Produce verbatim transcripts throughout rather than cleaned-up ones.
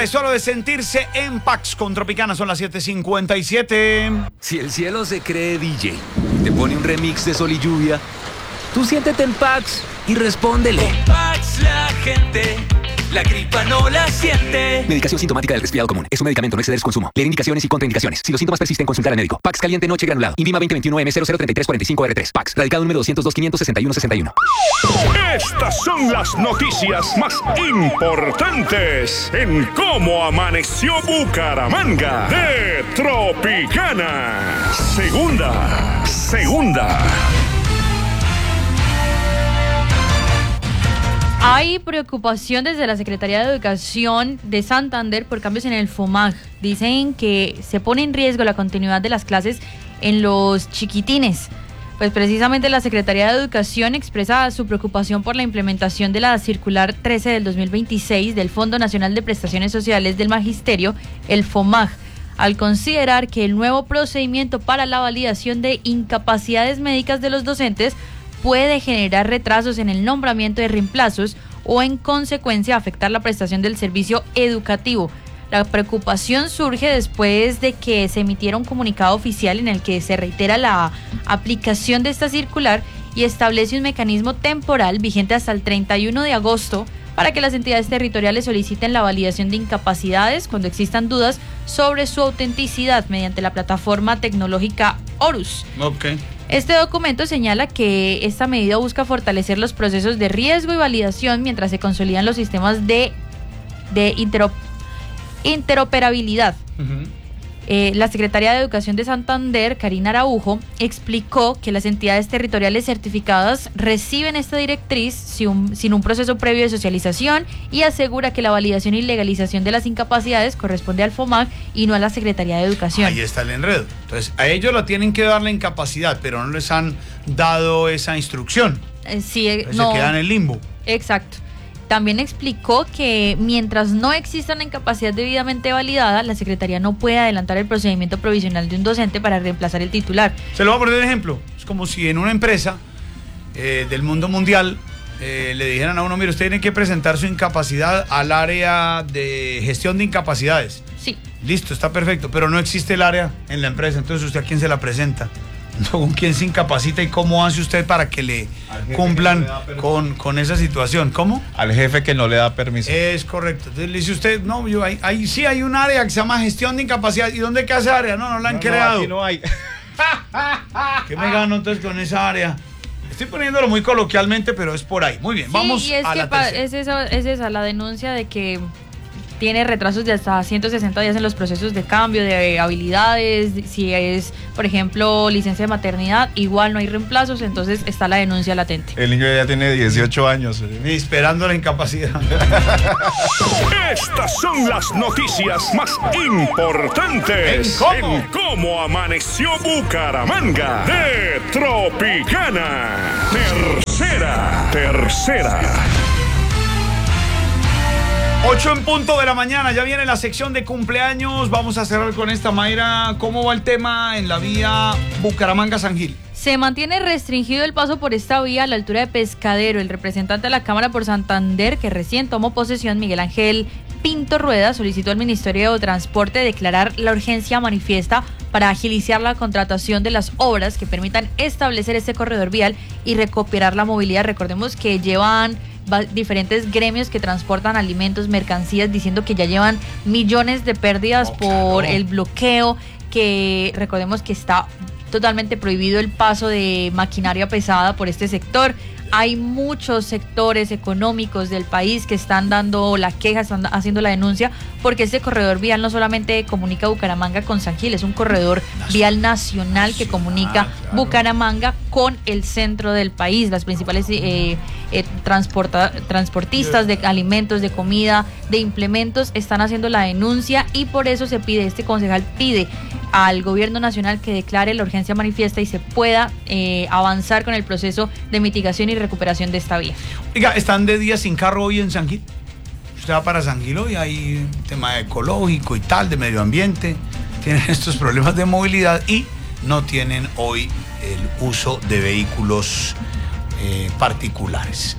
Es hora de sentirse en Pax con Tropicana, son las siete cincuenta y siete. Si el cielo se cree D J y te pone un remix de Sol y Lluvia, tú siéntete en Pax y respóndele. Con Pax la gente, la gripa no la siente. Medicación sintomática del resfriado común. Es un medicamento, no exceder su consumo. Leer indicaciones y contraindicaciones. Si los síntomas persisten, consultar al médico. Pax caliente noche granulado. INVIMA veinte veintiuno M cero cero treinta y tres cuarenta y cinco R tres. Pax. Radicado número doscientos dos quinientos sesenta y uno sesenta y uno. Estas son las noticias más importantes en cómo amaneció Bucaramanga de Tropicana. Segunda, segunda. Hay preocupación desde la Secretaría de Educación de Santander por cambios en el FOMAG. Dicen que se pone en riesgo la continuidad de las clases en los chiquitines. Pues precisamente la Secretaría de Educación expresa su preocupación por la implementación de la circular trece del dos mil veintiséis del Fondo Nacional de Prestaciones Sociales del Magisterio, el FOMAG, al considerar que el nuevo procedimiento para la validación de incapacidades médicas de los docentes puede generar retrasos en el nombramiento de reemplazos o en consecuencia afectar la prestación del servicio educativo. La preocupación surge después de que se emitiera un comunicado oficial en el que se reitera la aplicación de esta circular y establece un mecanismo temporal vigente hasta el treinta y uno de agosto para que las entidades territoriales soliciten la validación de incapacidades cuando existan dudas sobre su autenticidad mediante la plataforma tecnológica Horus. Ok. Este documento señala que esta medida busca fortalecer los procesos de riesgo y validación mientras se consolidan los sistemas de, de interop, interoperabilidad. Uh-huh. Eh, la Secretaría de Educación de Santander, Karina Araujo, explicó que las entidades territoriales certificadas reciben esta directriz sin un, sin un proceso previo de socialización y asegura que la validación y legalización de las incapacidades corresponde al FOMAG y no a la Secretaría de Educación. Ahí está el enredo. Entonces, a ellos lo tienen que dar la incapacidad, pero no les han dado esa instrucción. Eh, sí, eh, Entonces no. Se quedan en el limbo. Exacto. También explicó que mientras no exista una incapacidad debidamente validada, la Secretaría no puede adelantar el procedimiento provisional de un docente para reemplazar el titular. Se lo voy a poner de ejemplo. Es como si en una empresa eh, del mundo mundial eh, le dijeran a uno, mire, usted tiene que presentar su incapacidad al área de gestión de incapacidades. Sí. Listo, está perfecto, pero no existe el área en la empresa. Entonces, ¿usted a quién se la presenta? ¿Con quién se incapacita y cómo hace usted para que le cumplan no con, con esa situación? ¿Cómo? Al jefe que no le da permiso. Es correcto. Entonces le dice usted, no, yo ahí, ahí sí hay un área que se llama gestión de incapacidad. ¿Y dónde queda esa área? No, no la han no, creado. No, aquí no hay. ¿Qué me gano entonces con esa área? Estoy poniéndolo muy coloquialmente, pero es por ahí. Muy bien, sí, vamos y es a que la pa- tercera. es esa, es esa la denuncia de que tiene retrasos de hasta ciento sesenta días en los procesos de cambio de habilidades. Si es, por ejemplo, licencia de maternidad, igual no hay reemplazos, entonces está la denuncia latente. El niño ya tiene dieciocho años. Y esperando la incapacidad. Estas son las noticias más importantes ¿En cómo? en cómo amaneció Bucaramanga de Tropicana. Tercera, tercera. ocho en punto de la mañana, ya viene la sección de cumpleaños. Vamos a cerrar con esta, Mayra. ¿Cómo va el tema en la vía Bucaramanga-San Gil? Se mantiene restringido el paso por esta vía a la altura de Pescadero. El representante de la Cámara por Santander, que recién tomó posesión, Miguel Ángel Pinto Rueda, solicitó al Ministerio de Transporte declarar la urgencia manifiesta para agilizar la contratación de las obras que permitan establecer este corredor vial y recuperar la movilidad. Recordemos que llevan diferentes gremios que transportan alimentos, mercancías, diciendo que ya llevan millones de pérdidas oh, por claro. el bloqueo, que recordemos que está totalmente prohibido el paso de maquinaria pesada por este sector. Hay muchos sectores económicos del país que están dando la queja, están haciendo la denuncia, porque este corredor vial no solamente comunica Bucaramanga con San Gil, es un corredor nacional, vial nacional, nacional que comunica claro. Bucaramanga con el centro del país. Las principales eh, eh, transporta, transportistas de alimentos, de comida, de implementos están haciendo la denuncia, y por eso se pide, este concejal pide al gobierno nacional que declare la urgencia manifiesta y se pueda eh, avanzar con el proceso de mitigación y recuperación de esta vía. Oiga, ¿están de día sin carro hoy en San Gil? Usted va para San Gil hoy, hay un tema ecológico y tal, de medio ambiente, tienen estos problemas de movilidad y no tienen hoy el uso de vehículos eh, particulares.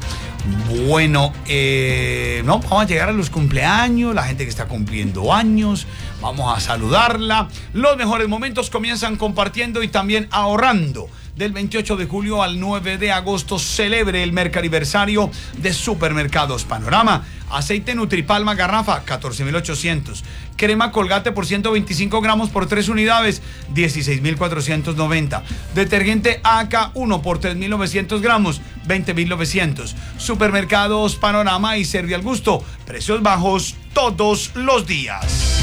Bueno, eh, no, vamos a llegar a los cumpleaños, la gente que está cumpliendo años, vamos a saludarla. Los mejores momentos comienzan compartiendo y también ahorrando. Del veintiocho de julio al nueve de agosto celebre el mercaniversario de Supermercados Panorama. Aceite Nutripalma garrafa, catorce mil ochocientos. Crema Colgate por ciento veinticinco gramos por tres unidades, dieciséis mil cuatrocientos noventa. Detergente A K uno por tres mil novecientos gramos, veinte mil novecientos. Supermercados Panorama y Servi al Gusto. Precios bajos todos los días.